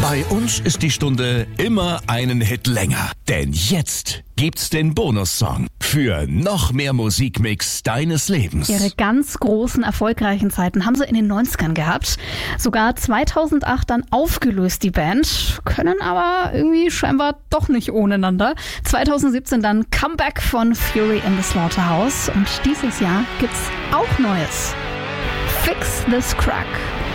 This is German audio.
Bei uns ist die Stunde immer einen Hit länger. Denn jetzt gibt's den Bonussong für noch mehr Musikmix deines Lebens. Ihre ganz großen, erfolgreichen Zeiten haben sie in den 90ern gehabt. Sogar 2008 dann aufgelöst, die Band. Können aber irgendwie scheinbar doch nicht ohneinander. 2017 dann Comeback von Fury in the Slaughterhouse. Und dieses Jahr gibt's auch Neues. Fix This Crack.